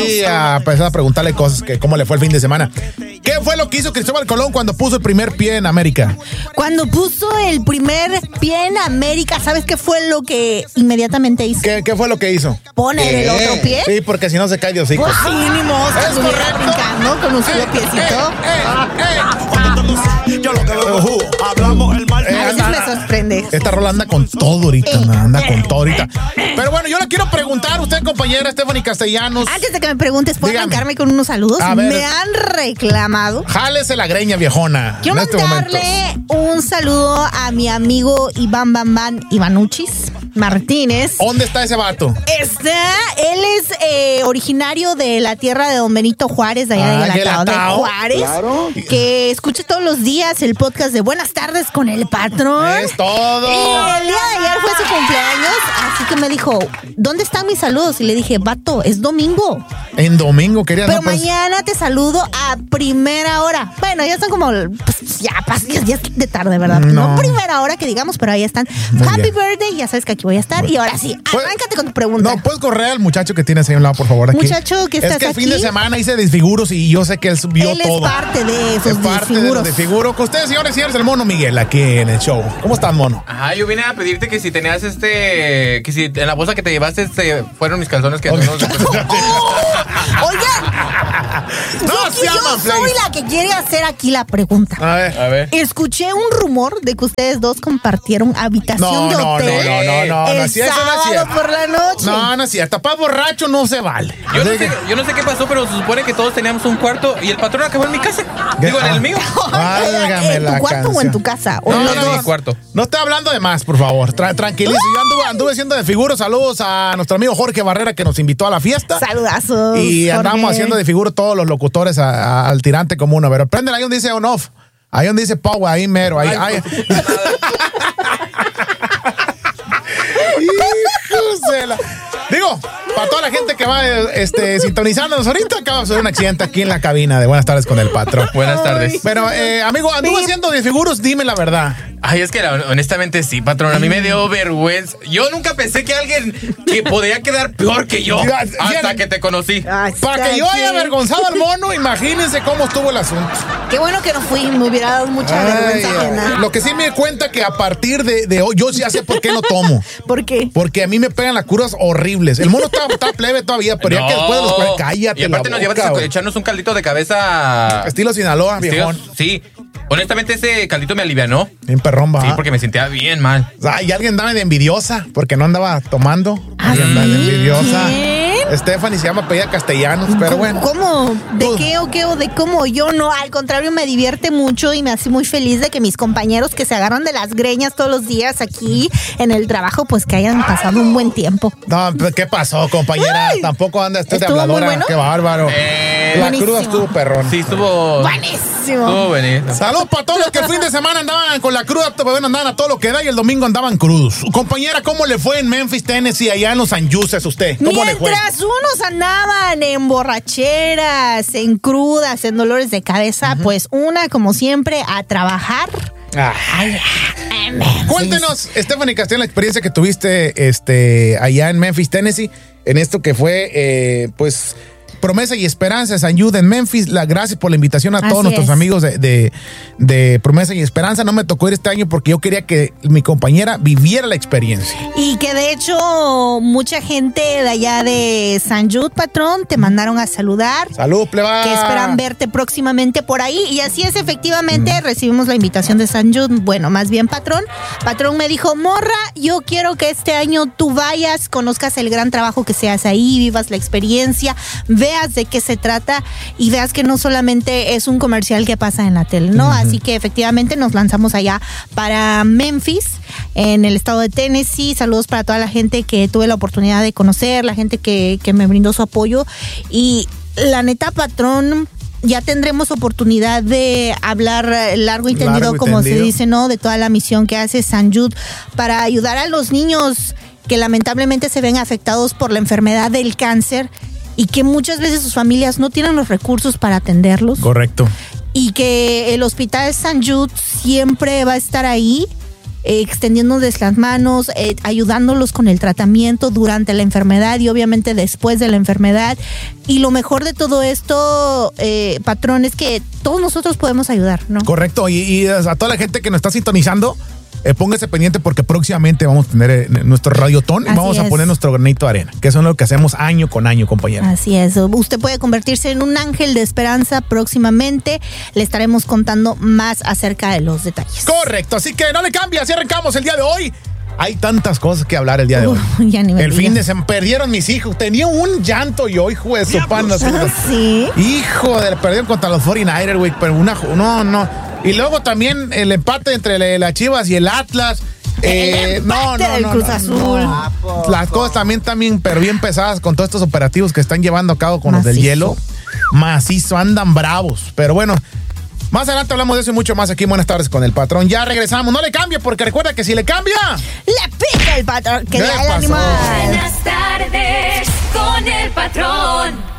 y a empezar a preguntarle cosas, que cómo le fue el fin de semana. ¿Qué fue lo que hizo Cristóbal Colón cuando puso el primer pie en América? Cuando puso el primer pie en América, ¿sabes qué fue lo que inmediatamente hizo? ¿Qué fue lo que hizo? Poner el otro pie. Sí, porque si no se cae de hocico. Pues sí, ni modo, que estuviera brincando con un solo piecito. A veces me sorprende. Esta rola anda con todo ahorita, anda con todo ahorita. Pero bueno, yo le quiero preguntar a usted, compañera Stephanie Castellanos. Antes de que me preguntes, ¿puedo Dígame. arrancarme con unos saludos? A ver. Me han reclamado. Jálese la greña, viejona. Quiero en este mandarle un saludo a mi amigo Iván Bambán Ivanuchis Martínez. ¿Dónde está ese vato? Él es originario de la tierra de Don Benito Juárez, de allá de Guelatao de Juárez. Claro. Que escucha todos los días el podcast de Buenas Tardes con el Patrón. Es todo. Y el día de ayer fue su cumpleaños, así que me dijo, ¿dónde están mis saludos? Y le dije, vato, es domingo. En domingo quería. Pero no, pues, mañana te saludo a primera hora. Bueno, ya están como, pues, ya es de tarde, ¿verdad? No primera hora que digamos, pero ahí están. Muy Happy bien. birthday, ya sabes que aquí voy a estar. Y ahora sí, arráncate con tu pregunta. No, puedes correr al muchacho que tienes ahí a un lado, por favor. Aquí. Muchacho que estás Es que el fin aquí. de semana hice desfiguros y yo sé que él vio Él todo. es parte de esos Es parte de desfiguros. los desfiguros. Con ustedes, señores y señores, el Mono Miguel, aquí en el show. ¿Cómo estás, Mono? Ajá, yo vine a pedirte que si tenías que si en la bolsa que te llevaste fueron mis calzones que anduvimos Oigan, No, se yo llaman soy Flex. la que quiere hacer aquí la pregunta. A ver. A ver. Escuché un rumor de que ustedes dos compartieron habitación de hotel. No, el si eso no es sábado cierto. por la noche. No es cierto. Para borracho no se vale. Yo no sé qué pasó, pero se supone que todos teníamos un cuarto y el patrón acabó en mi casa. Digo, en el mío. Válgame ¿En la tu cuarto o en canción. tu casa? ¿O No, en los no, dos? En mi cuarto. No estoy hablando de más, por favor. Tranquilice. Yo anduve haciendo desfiguros. Saludos a nuestro amigo Jorge Barrera que nos invitó a la fiesta. Saludazos. Y andamos Jorge. haciendo de figuro todos los locutores al tirante como uno. Pero préndele ahí donde dice on off. Ahí donde dice power, ahí mero. Ahí. Hijos de la- Digo, para toda la gente que va sintonizándonos ahorita, acaba de suceder un accidente aquí en la cabina de Buenas Tardes con el Patrón. Buenas tardes. Pero, amigo, anduve haciendo de figuros, dime la verdad. Ay, es que honestamente sí, patrón. A mí me dio vergüenza. Yo nunca pensé que alguien que podía quedar peor que yo. Hasta que te conocí. Para que yo haya avergonzado al mono, imagínense cómo estuvo el asunto. Qué bueno que no fui, me hubiera dado mucha vergüenza ajena. Lo que sí me di cuenta que a partir de hoy, yo ya sé por qué no tomo. ¿Por qué? Porque a mí me pegan las curas horribles. El mono está plebe todavía, pero ya que después de los 40, cállate. Y aparte nos llevaste a echarnos un caldito de cabeza. Estilo Sinaloa, viejón. Sí. Honestamente, ese caldito me alivianó. Bien perrón, va. Sí, porque me sentía bien mal. Y alguien andaba de envidiosa, porque no andaba tomando. Alguien andaba de envidiosa. ¿Quién? Stephanie se llama Pedida Castellanos, pero bueno. ¿Cómo? ¿De Tú. qué o qué o de cómo? Yo no, al contrario, me divierte mucho y me hace muy feliz de que mis compañeros que se agarran de las greñas todos los días aquí en el trabajo, pues que hayan pasado un buen tiempo. No, ¿qué pasó, compañera? Ay, Tampoco anda de ¿estuvo muy habladora. bueno? Qué bárbaro. La Buenísimo. cruda estuvo perrón. Sí, estuvo. Buenísimo. Estuvo buenísimo. Saludos para todos los que el fin de semana andaban con la cruda, bueno, andaban a todo lo que da y el domingo andaban crudos. Compañera, ¿cómo le fue en Memphis, Tennessee, allá en los Sanjuses usted? ¿Cómo le fue? Mientras unos andaban en borracheras, en crudas, en dolores de cabeza, pues una, como siempre, a trabajar. Cuéntenos, Stephanie Castillo, la experiencia que tuviste allá en Memphis, Tennessee, en esto que fue, pues, Promesa y Esperanza, San Jude en Memphis. Gracias por la invitación a todos Así nuestros es. amigos de Promesa y Esperanza. No me tocó ir este año porque yo quería que mi compañera viviera la experiencia. Y que de hecho mucha gente de allá de San Jude, patrón, te mandaron a saludar. Saludos, pleba. Que esperan verte próximamente por ahí. Y así es, efectivamente, recibimos la invitación de San Jude. Bueno, más bien, patrón. Patrón me dijo, morra, yo quiero que este año tú vayas, conozcas el gran trabajo que se hace ahí, vivas la experiencia, veas de qué se trata y veas que no solamente es un comercial que pasa en la tele, ¿no? Así que efectivamente nos lanzamos allá para Memphis, en el estado de Tennessee. Saludos para toda la gente que tuve la oportunidad de conocer, la gente que me brindó su apoyo. Y la neta, patrón, ya tendremos oportunidad de hablar largo y tendido, como se dice, ¿no? De toda la misión que hace San Jude para ayudar a los niños que lamentablemente se ven afectados por la enfermedad del cáncer y que muchas veces sus familias no tienen los recursos para atenderlos. Correcto. Y que el Hospital San Jude siempre va a estar ahí extendiéndoles las manos, ayudándolos con el tratamiento durante la enfermedad y obviamente después de la enfermedad. Y lo mejor de todo esto, patrón, es que todos nosotros podemos ayudar, ¿no? Correcto, y a toda la gente que nos está sintonizando, póngase pendiente porque próximamente vamos a tener nuestro radiotón y vamos a poner nuestro granito de arena, que eso es lo que hacemos año con año, compañero. Así es, usted puede convertirse en un ángel de esperanza próximamente. Le estaremos contando más acerca de los detalles. Correcto, así que no le cambie, así arrancamos el día de hoy. Hay tantas cosas que hablar el día de hoy. Ya ni me el digas. fin de semana perdieron mis hijos. Tenía un llanto yo, hijo de su pan. ¿Sí? Hijo de, perdieron contra los 49ers, güey. Pero no. Y luego también el empate entre las Chivas y el Atlas. El empate del Cruz Azul. Las cosas también, pero bien pesadas con todos estos operativos que están llevando a cabo con los del hielo. Macizo, andan bravos. Pero bueno, más adelante hablamos de eso y mucho más aquí en Buenas Tardes con el Patrón. Ya regresamos. No le cambie porque recuerda que si le cambia, le pica el patrón. Que le da el animal. Buenas tardes con el Patrón.